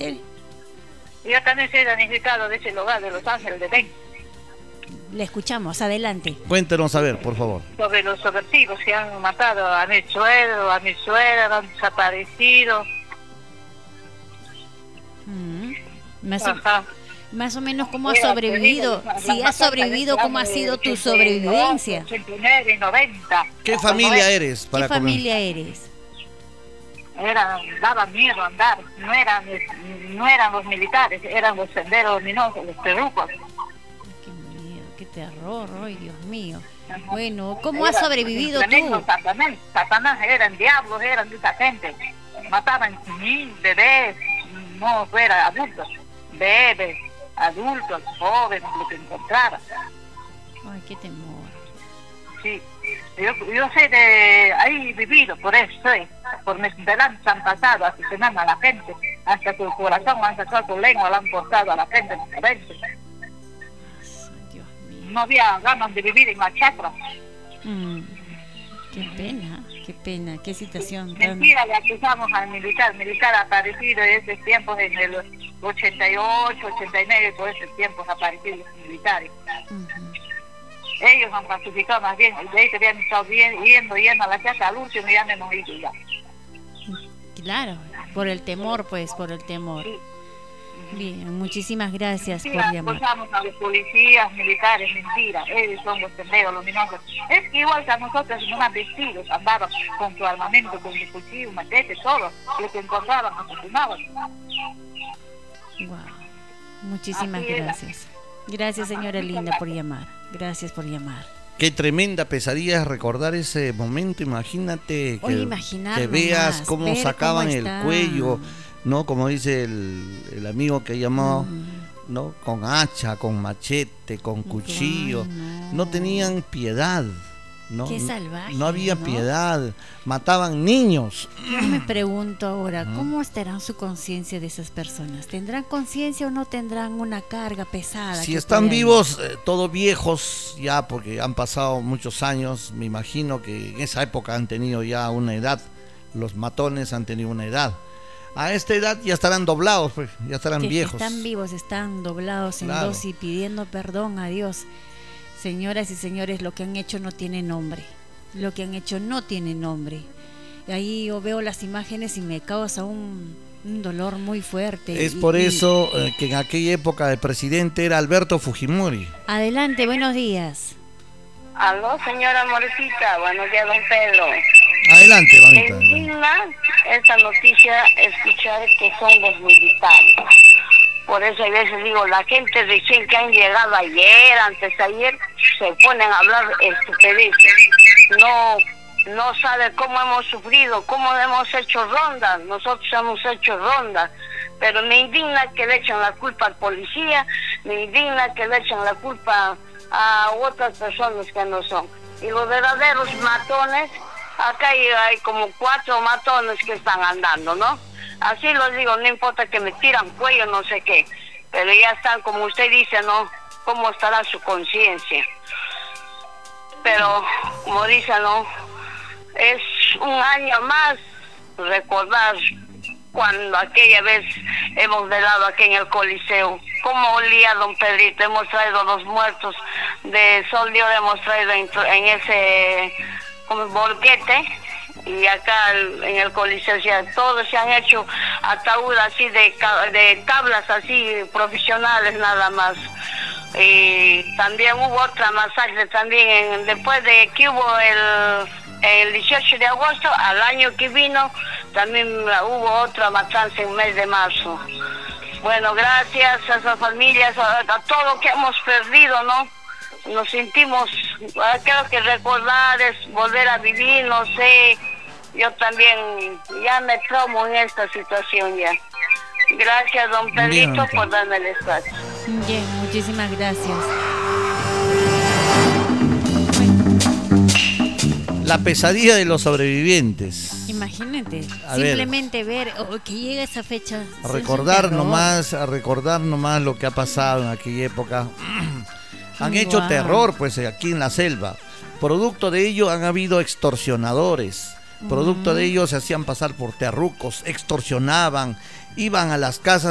Tel. Yo también soy damnificado de ese lugar de Los Ángeles de Ben. Le escuchamos, adelante. Cuéntenos a ver, por favor. Sobre los subversivos que han matado a mi suegro, a mi suegra, han desaparecido. Más o menos, ¿cómo has sobrevivido? Si has sobrevivido, ¿cómo ha sido tu sobrevivencia? 89 y 90. ¿Qué familia eres? ¿Qué familia eres? Daba miedo andar, no eran los militares, eran los senderos luminosos, los perrucos. Qué miedo, qué terror, ay Dios mío. Bueno, ¿cómo has sobrevivido tú? Satanás, eran diablos, eran de esa gente. Mataban bebés, no fuera adultos, bebés, adultos, jóvenes, lo que encontraran. Ay, qué temor. Sí, yo sé de ahí vivido, por eso estoy. Por mis delante han pasado asesinando a la gente, hasta su corazón han sacado su lengua, la han cortado a la gente. Dios mío. No había ganas de vivir en la chacra. Qué pena, qué situación tan... Mentira, le acusamos al militar ha aparecido en esos tiempos, en el 88, 89, por esos tiempos ha aparecido los militares. Ellos han pacificado más bien, de ahí que habían estado bien, yendo a la casa al último y ya no hemos ido ya. Claro, por el temor, pues, por el temor. Sí. Bien, muchísimas gracias por llamar. Acusamos a los policías, militares, mentira, ellos son los senderos luminosos. Es que igual que a nosotros nos han vestido, andaban con su armamento, con su cuchillo, machete, todo, lo que encontraban, asesinaban. Wow, muchísimas gracias. Gracias, señora linda, por llamar. Gracias por llamar. Qué tremenda pesadilla es recordar ese momento. Imagínate que veas cómo sacaban el cuello, ¿no? Como dice el amigo que llamó, ¿no? Con hacha, con machete, con cuchillo. No tenían piedad, ¿no? Qué salvaje, no había piedad. Mataban niños. Yo me pregunto ahora, ¿cómo estará su conciencia de esas personas? ¿Tendrán conciencia o no tendrán una carga pesada? Si están vivos, todos viejos ya, porque han pasado muchos años, me imagino que en esa época han tenido ya una edad. Los matones han tenido una edad. A esta edad ya estarán doblados, pues, ya estarán viejos. Están vivos, están doblados en dos y pidiendo perdón a Dios. Señoras y señores, lo que han hecho no tiene nombre. Lo que han hecho no tiene nombre. Ahí yo veo las imágenes y me causa un dolor muy fuerte. Es por eso que en aquella época el presidente era Alberto Fujimori. Adelante, buenos días. Aló, señora Morecita, buenos días, don Pedro. Adelante, mamita. Me indigna esta noticia escuchar que son los militares. Por eso a veces digo, la gente recién que han llegado ayer, antes de ayer, se ponen a hablar estupideces. No sabe cómo hemos sufrido, cómo hemos hecho rondas. Nosotros hemos hecho rondas. Pero me indigna que le echen la culpa al policía, me indigna que le echen la culpa a otras personas que no son. Y los verdaderos matones, acá hay como 4 matones que están andando, ¿no? Así lo digo, no importa que me tiran cuello, no sé qué, pero ya están, como usted dice, ¿no? ¿Cómo estará su conciencia? Pero, como dice, ¿no? Es un año más recordar cuando aquella vez hemos velado aquí en el Coliseo. ¿Cómo olía, don Pedrito? Hemos traído los muertos de Sol Dios, hemos traído en ese como bolquete. Y acá en el Coliseo ya todos se han hecho ataúd así de tablas así profesionales nada más. Y también hubo otra masacre también después de que hubo el 18 de agosto, al año que vino también hubo otra matanza en el mes de marzo. Bueno, gracias a esas familias, a todo lo que hemos perdido, ¿no? Nos sentimos, creo que recordar es volver a vivir, no sé, yo también ya me traumo en esta situación ya. Gracias, don Pedrito, por darme el espacio. Bien, muchísimas gracias. La pesadilla de los sobrevivientes. Imagínate, simplemente ver que llega esa fecha. Recordar nomás lo que ha pasado en aquella época. Han hecho terror, pues, aquí en la selva. Producto de ello han habido extorsionadores. Producto de ello se hacían pasar por terrucos, extorsionaban, iban a las casas